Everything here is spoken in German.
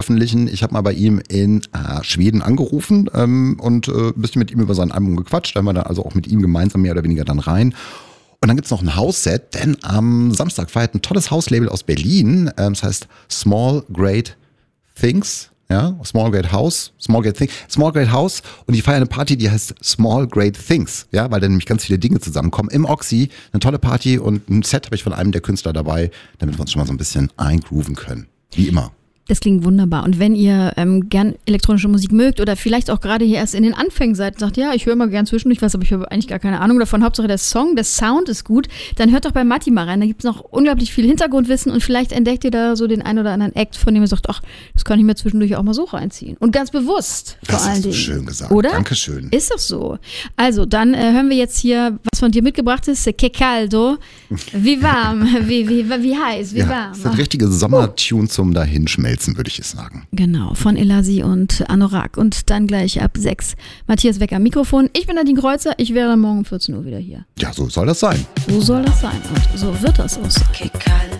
veröffentlichen. Ich habe mal bei ihm in Schweden angerufen und ein bisschen mit ihm über sein Album gequatscht. Da haben wir dann also auch mit ihm gemeinsam mehr oder weniger dann rein. Und dann gibt's noch ein House-Set, denn am Samstag feiert ein tolles House-Label aus Berlin. Das heißt Small Great Things. Ja, Small Great House. Und die feiern eine Party, die heißt Small Great Things. Ja, weil da nämlich ganz viele Dinge zusammenkommen. Im Oxy, eine tolle Party und ein Set habe ich von einem der Künstler dabei, damit wir uns schon mal so ein bisschen eingrooven können. Wie immer. Das klingt wunderbar. Und wenn ihr gern elektronische Musik mögt oder vielleicht auch gerade hier erst in den Anfängen seid und sagt, ja, ich höre mal gern zwischendurch was, aber ich habe eigentlich gar keine Ahnung davon. Hauptsache der Sound ist gut. Dann hört doch bei Matti mal rein. Da gibt es noch unglaublich viel Hintergrundwissen und vielleicht entdeckt ihr da so den einen oder anderen Act, von dem ihr sagt, ach, das kann ich mir zwischendurch auch mal so reinziehen. Und ganz bewusst vor allen Dingen. Das hast du schön gesagt. Oder? Dankeschön. Ist doch so. Also, dann hören wir jetzt hier, was von dir mitgebracht ist. Que caldo. Wie warm, wie heiß, wie warm. Das ist ein richtiger Sommertune zum Dahinschmelzen, würde ich es sagen. Genau, von Elasi und Anorak. Und dann gleich ab 6 Matthias Wecker am Mikrofon. Ich bin Nadine Kreuzer, ich wäre dann morgen um 14 Uhr wieder hier. Ja, so soll das sein. So soll das sein und so wird das auch sein.